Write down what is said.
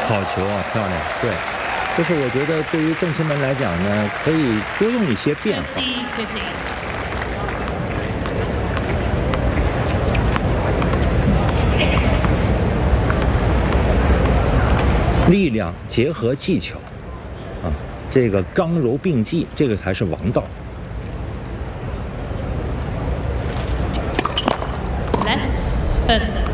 好球啊，漂亮！对，就是我觉得对于郑钦文来讲呢，可以多用一些变化。力量结合技巧，啊，这个刚柔并济，这个才是王道。 Let's first serve.